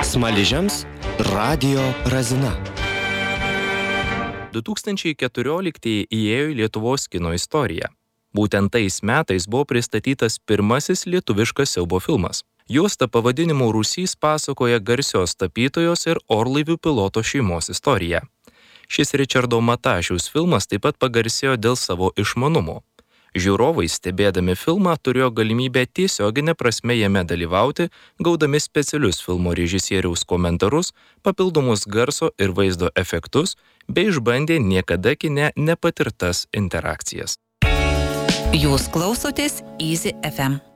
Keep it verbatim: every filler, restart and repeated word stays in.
Smaližiams radijo razina. du tūkstančiai keturioliktieji įėjo į Lietuvos kino istoriją. Būtent tais metais buvo pristatytas pirmasis lietuviškas siaubo filmas. Juosta pavadinimu Rūsys pasakoja garsios tapytojos ir orlaivių piloto šeimos istoriją. Šis Ričardo Matašiaus filmas taip pat pagarsėjo dėl savo išmanumo. Žiūrovai, stebėdami filmą, turėjo galimybę tiesioginę prasme jame dalyvauti, gaudami specialius filmo režisieriaus komentarus, papildomus garso ir vaizdo efektus, bei išbandė niekada kine nepatirtas interakcijas. Jūs klausotės Easy F M.